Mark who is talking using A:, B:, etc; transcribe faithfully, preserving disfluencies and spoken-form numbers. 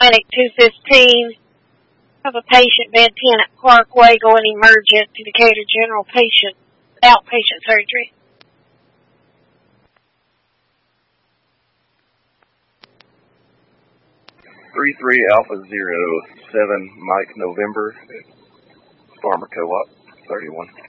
A: Clinic two fifteen. Have a patient, Van Pennant Parkway, going emergent to Decatur General patient, outpatient surgery.
B: three three Alpha zero seven Mike November, Farmer Co-op, thirty-one.